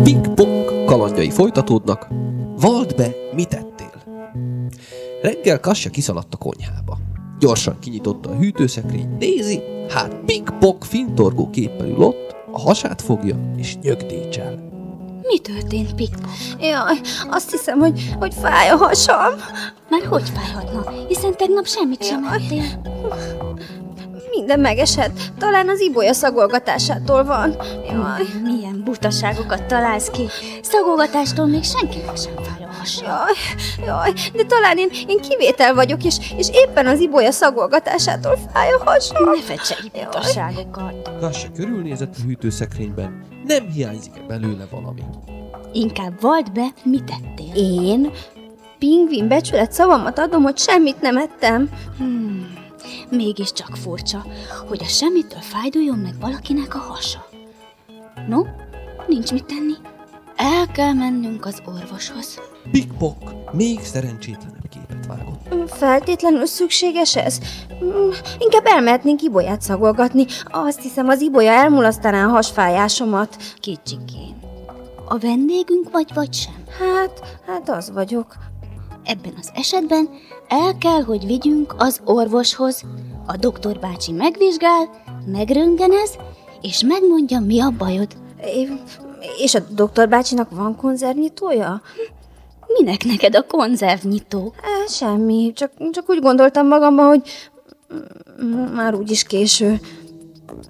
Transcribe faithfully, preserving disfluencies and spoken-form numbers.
Ping-pong kalandjai folytatódnak. Vald be, mit tettél? Reggel Kassja kiszaladt a konyhába. Gyorsan kinyitotta a hűtőszekrényt, nézi, hát ping-pong fintorgó képpel ül ott, a hasát fogja és nyögdécsel. Mi történt, Ping-pong? Jaj, azt hiszem, hogy, hogy fáj a hasam. Már hogy fájhatna, hiszen tegnap semmit sem ettél. Minden megesett. Talán az ibolya szagolgatásától van. Jaj. Milyen butaságokat találsz ki. Szagolgatástól még senkinek sem fáj a hasa. Jaj, jaj, de talán én, én kivétel vagyok, és, és éppen az ibolya szagolgatásától fáj a hasam. Ne fecselj butaságokat. Kassja körülnézett a hűtőszekrényben, nem hiányzik-e belőle valami. Inkább vald be, mit tettél. Én? Pingvin becsület szavamat adom, hogy semmit nem ettem. Hmm, mégiscsak furcsa, hogy a semmitől fájduljon meg valakinek a hasa. No, nincs mit tenni. El kell mennünk az orvoshoz. Ping-pong még szerencsétlenebb képet vágott. Feltétlenül szükséges ez? Mm, Inkább elmehetnénk ibolyát szagolgatni. Azt hiszem, az ibolya elmulasztaná a hasfájásomat. Kicsikén. A vendégünk vagy, vagy sem? Hát, hát az vagyok. Ebben az esetben el kell, hogy vigyünk az orvoshoz. A doktor bácsi megvizsgál, megröntgenez, és megmondja, mi a bajod. É, és a doktor bácsinak van konzervnyitója? Minek neked a konzervnyitó? E, semmi, csak, csak úgy gondoltam magamban, hogy mm, már úgyis késő.